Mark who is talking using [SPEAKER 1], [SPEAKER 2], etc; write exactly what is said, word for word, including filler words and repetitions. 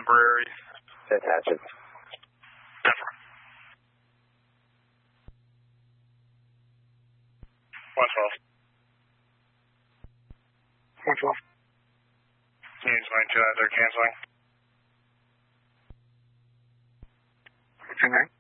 [SPEAKER 1] temporary.
[SPEAKER 2] Attach it.
[SPEAKER 1] Never. one twelve.
[SPEAKER 2] one twelve.
[SPEAKER 1] Units nine two, they're canceling.
[SPEAKER 2] Two nine.